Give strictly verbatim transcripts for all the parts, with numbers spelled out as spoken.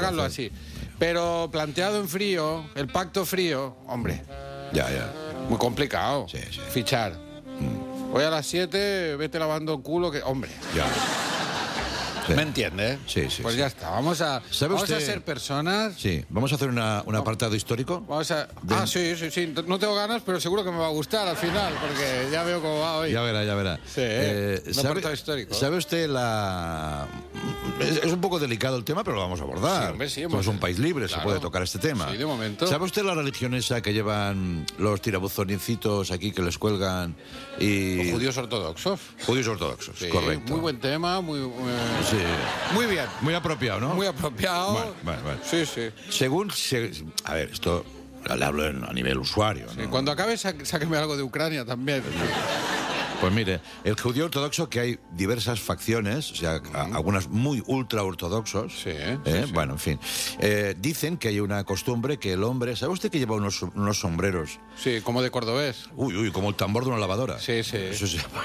Háganlo así. Pero planteado en frío, el pacto frío, hombre. Ya, ya. Muy complicado. Sí, sí. Fichar. Mm. Hoy a las siete, vete lavando el culo, que... Hombre. Ya. Sí. ¿Me entiende? Sí, sí. Pues sí. ya está. Vamos a, vamos usted... a ser personas. Sí. Vamos a hacer una, un apartado histórico. Vamos a... de... Ah, sí, sí, sí. No tengo ganas, pero seguro que me va a gustar al final, porque ya veo cómo va hoy. Ya verá, ya verá. Sí, eh, un ¿sabe, apartado histórico. ¿Sabe usted la...? Es, es un poco delicado el tema, pero lo vamos a abordar. Sí, hombre, sí, Somos hemos... un país libre, claro. se puede tocar este tema. Sí, de momento. ¿Sabe usted la religión esa que llevan los tirabuzoncitos aquí que les cuelgan y... Los judíos ortodoxos. Judíos ortodoxos, Sí, correcto. Muy buen tema, muy... Eh... Sí. Muy bien. Muy apropiado, ¿no? Muy apropiado. Vale, vale, vale. Sí, sí. Según... Se... A ver, esto le hablo en, a nivel usuario, ¿no? Sí, cuando acabe, sá, sáqueme algo de Ucrania también. Pues mire, el judío ortodoxo, que hay diversas facciones, o sea, a, algunas muy ultra ortodoxos, sí, ¿eh? sí, sí. Bueno, en fin, eh, dicen que hay una costumbre que el hombre, ¿sabe usted que lleva unos, unos sombreros? Sí, como de cordobés. Uy, uy, como el tambor de una lavadora. Sí, sí. Eso se llama.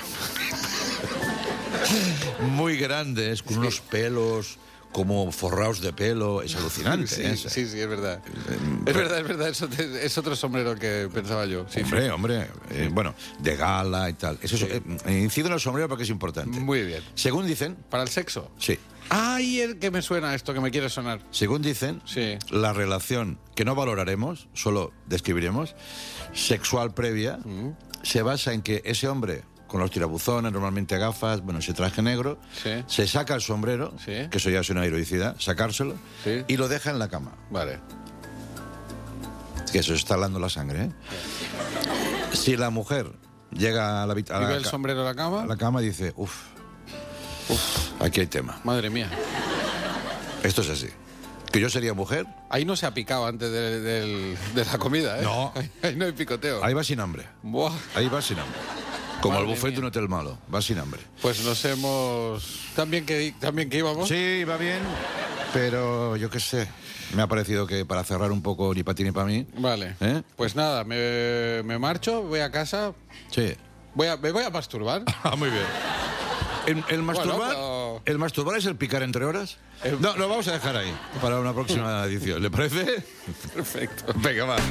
Muy grandes, con sí. unos pelos como forrados de pelo, es alucinante. Sí, ¿eh? sí, sí, es verdad. Es verdad, es verdad, es otro, es otro sombrero que pensaba yo. Sí, hombre, sí. hombre, eh, bueno, de gala y tal. Eso sí. es, eh, incido en el sombrero porque es importante. Muy bien. Según dicen... ¿Para el sexo? Sí. ¡Ay, el que me suena esto, que me quiere sonar! Según dicen, sí. la relación que no valoraremos, solo describiremos, sexual previa, mm. se basa en que ese hombre... con los tirabuzones, normalmente gafas, bueno, ese traje negro, sí. se saca el sombrero, sí. que eso ya es una heroicidad, sacárselo, sí. y lo deja en la cama. Vale. Que eso está hablando la sangre, ¿eh? Sí. Si la mujer llega a la habitación... ¿Y ve el sombrero en la cama? A la cama y dice, uff, uf, aquí hay tema. Madre mía. Esto es así. ¿Que yo sería mujer? Ahí no se ha picado antes de, de, de la comida, ¿eh? No. Ahí, ahí no hay picoteo. Ahí va sin hambre. Buah. Ahí va sin hambre. Como Madre el buffet mía. de un hotel malo, va sin hambre. Pues nos hemos... ¿También que, también que íbamos? Sí, va bien, pero yo qué sé. Me ha parecido que para cerrar un poco ni para ti ni para mí. Vale. ¿Eh? Pues nada, me, me marcho, voy a casa. Sí. Voy a, me voy a masturbar. Ah, muy bien. ¿El, el masturbar, bueno, pero... ¿El masturbar es el picar entre horas? El... No, lo vamos a dejar ahí para una próxima edición. ¿Le parece? Perfecto. Venga, va.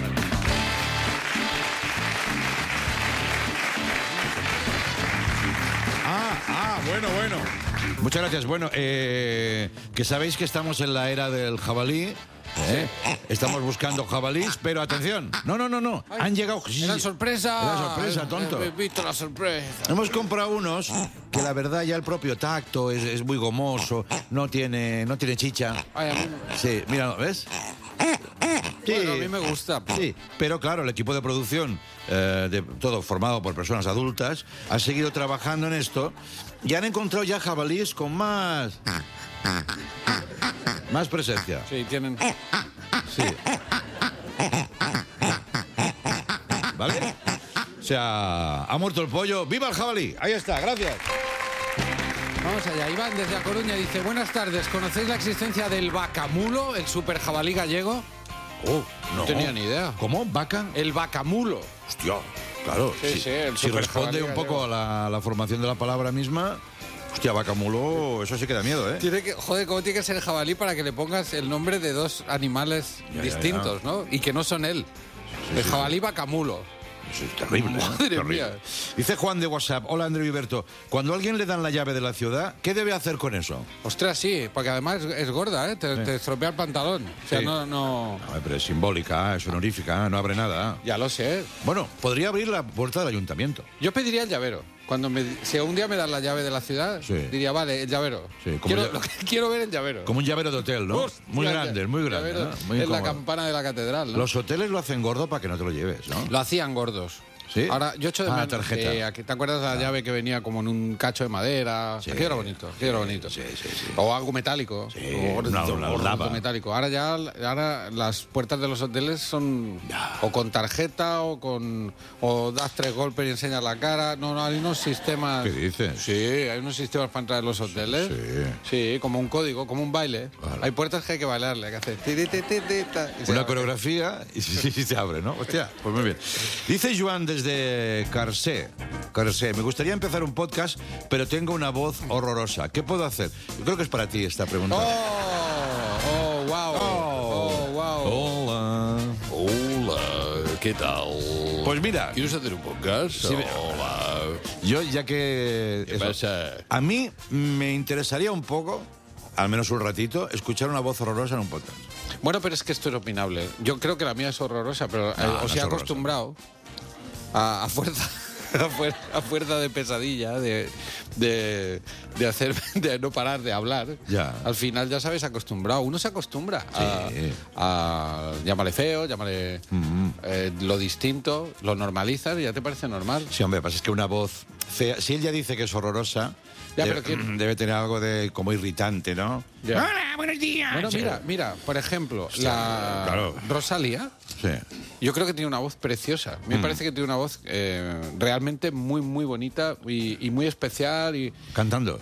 Ah, bueno, bueno. Muchas gracias. Bueno, eh, que sabéis que estamos en la era del jabalí. ¿Eh? Estamos buscando jabalís, pero atención. No, no, no, no. Ay, Han llegado... ¡Era sorpresa! Era sorpresa, tonto. He visto la sorpresa. Hemos comprado unos que la verdad ya el propio tacto es, es muy gomoso, no tiene, no tiene chicha. Ay, a mí... Sí, mira, ¿ves? Sí, bueno, a mí me gusta. Sí, pero claro, el equipo de producción, eh, de, todo formado por personas adultas, ha seguido trabajando en esto y han encontrado ya jabalíes con más... Más presencia. Sí, tienen... Sí. ¿Vale? O sea, ha muerto el pollo. ¡Viva el jabalí! Ahí está, gracias. Vamos allá. Iván desde A Coruña dice: buenas tardes, ¿conocéis la existencia del vacamulo, el super jabalí gallego? Oh, no. No tenía ni idea. ¿Cómo? ¿Vaca? El vacamulo. Hostia, claro. Sí, sí, sí, el si super responde jabalí un gallego. poco a la, la formación de la palabra misma... Hostia, vacamulo, eso sí que da miedo, ¿eh? Tiene que, joder, ¿cómo tiene que ser el jabalí para que le pongas el nombre de dos animales ya, distintos, ya, ya. ¿no? Y que no son él. Sí, el sí, jabalí sí. vacamulo. Eso es terrible, ¿eh? Madre Terrible. mía. Dice Juan de WhatsApp: hola, Andreu y Berto. Cuando a alguien le dan la llave de la ciudad, ¿qué debe hacer con eso? Ostras, sí, porque además es gorda, ¿eh? Te, Sí. te estropea el pantalón. O sea, Sí. no, no... No, pero es simbólica, es honorífica, no abre nada. Ya lo sé. Bueno, podría abrir la puerta del ayuntamiento. Yo pediría el llavero. Cuando me, si un día me dan la llave de la ciudad, Sí. diría, vale, el llavero. Sí, como quiero, ya- lo que- quiero ver el llavero. Como un llavero de hotel, ¿no? Hostia, muy el grande, lla- muy grande. llavero ¿no? Muy en la incómodo. campana de la catedral, ¿no? Los hoteles lo hacen gordo para que no te lo lleves, ¿no? Lo hacían gordos. ¿Sí? Ahora, yo echo de Ah, menos tarjeta. que aquí- ¿te acuerdas la llave que venía como en un cacho de madera? Sí. Aquello era bonito, aquello era bonito. Sí, sí, sí. O algo metálico. Sí, o gordo, una- una gordo lava. metálico. Ahora ya ahora las puertas de los hoteles son Ya. o con tarjeta o con o das tres golpes y enseñas la cara. No, no, hay unos sistemas. ¿Qué dices? Sí, hay unos sistemas para entrar en los hoteles. Sí. Sí, como un código, como un baile. Vale. Hay puertas que hay que bailarle, hay que hacer tiri, ti, ti, ti, ta, y se Una abre. coreografía y sí, sí, se abre, ¿no? Hostia, pues muy bien. Dice Joan desde Carsé. Carsé, me gustaría empezar un podcast, pero tengo una voz horrorosa. ¿Qué puedo hacer? Yo creo que es para ti esta pregunta. Oh, oh, wow. Oh, wow. Hola. Hola, ¿qué tal? Pues mira. ¿Quieres hacer un podcast? Sí, Hola. Yo, ya que... ¿Qué eso, pasa? a mí me interesaría un poco, al menos un ratito, escuchar una voz horrorosa en un podcast. Bueno, pero es que esto es opinable. Yo creo que la mía es horrorosa, pero eh, No, no os es he horrorosa. acostumbrado a, a fuerza... A fuerza, a fuerza de pesadilla, de, de, de hacer, de no parar de hablar. Ya. Al final ya sabes, acostumbrado. Uno se acostumbra a, Sí. a llámale feo, llámale Mm-hmm. eh, lo distinto, lo normalizas y ya te parece normal. Sí, hombre, pasa es que una voz fea... Si ella dice que es horrorosa, Ya, debe, pero que- debe tener algo de como irritante, ¿no? Ya. Hola, buenos días. Bueno, Sí. mira, mira, por ejemplo, Hostia, la claro. Rosalía, Sí. yo creo que tiene una voz preciosa. Me Mm. parece que tiene una voz eh, realmente muy, muy bonita y, y muy especial. Y Cantando.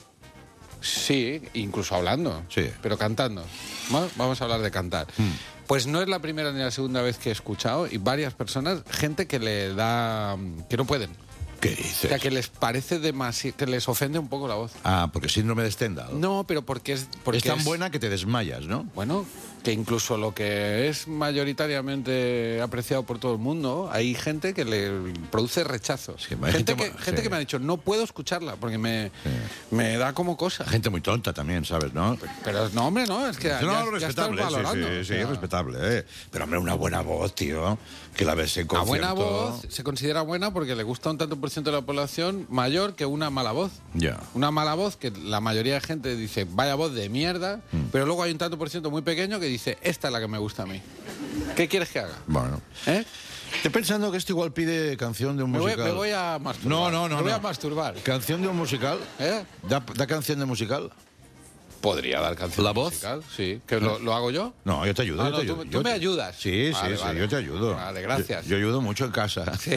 sí, incluso hablando. Sí. Pero cantando. ¿No? Vamos a hablar de cantar. Mm. Pues no es la primera ni la segunda vez que he escuchado y varias personas, gente que le da... que no pueden. ¿Qué O dices? sea, que les parece demasiado... que les ofende un poco la voz. Ah, porque síndrome de Stendhal. No, pero porque es... Porque es tan buena que te desmayas, ¿no? Bueno, que incluso lo que es mayoritariamente apreciado por todo el mundo, hay gente que le produce rechazo. Sí, hay gente gente que, ma- gente sí. que me ha dicho, no puedo escucharla porque me, me da como cosa. Gente muy tonta también, ¿sabes, no? Pero no, hombre, no, es que ya, no, ya estás respetable, sí, valorando. sí, sí, O sea, respetable, ¿eh? Pero, hombre, una buena voz, tío, que la ves en una buena concierto. voz se considera buena porque le gusta un tanto por ciento de la población mayor que una mala voz. Ya. Una mala voz que la mayoría de gente dice, vaya voz de mierda, Mm. pero luego hay un tanto por ciento muy pequeño que dice, esta es la que me gusta a mí. ¿Qué quieres que haga? Bueno. ¿Eh? Estoy pensando que esto igual pide canción de un Me voy, musical. me voy a masturbar. No, no, no. Me voy no. a masturbar. ¿Canción de un musical? ¿Eh? ¿Da, da canción de musical? Podría dar canción ¿La voz? musical, sí. ¿Que lo, lo hago yo? No, yo te ayudo. Ah, yo no, te tú- ayudo. tú Yo me te- ayudas. Sí, Vale, sí, vale. sí, yo te ayudo. Vale, gracias. Yo, yo ayudo mucho en casa. Sí.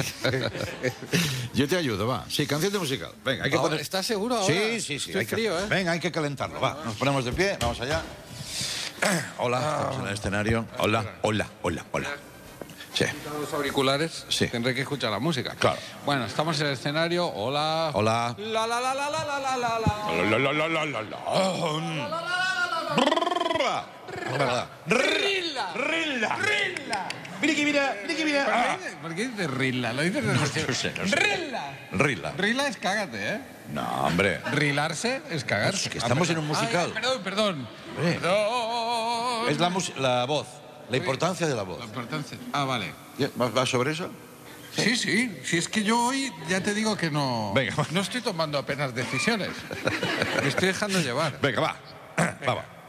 Yo te ayudo, va. Sí, canción de musical. Venga, hay que Ahora, poner... ¿estás seguro ahora? Sí, sí, sí. Estoy hay que- frío, ¿eh? Venga, hay que calentarlo, va. Nos ponemos de pie, vamos allá. Hola, estamos en el escenario. Hola, hola, hola, hola. Sí. Los auriculares, Sí. tendré que escuchar la música. Claro. Bueno, estamos en el escenario. Hola. Hola. La la la la la la la la la. La, la, la, la, la, la. Rilla. Rilla. Mira que mira, mira que mira. Ah. ¿Por qué dices Rilla? Lo dices de No sé, no sé. Rilla. Rilla. Rilla es cágate, ¿eh? No, hombre. Rilarse es cagarse. Que estamos Ah, en un perdón. musical. Ay, perdón, perdón. Eh. Perdón. Es la, mus- la voz, la importancia de la voz. La importancia. Ah, vale. ¿Va, va sobre eso? Sí, sí. Si es que yo hoy ya te digo que no. Venga, va. No estoy tomando apenas decisiones. Me estoy dejando llevar. Venga, va. Va, va.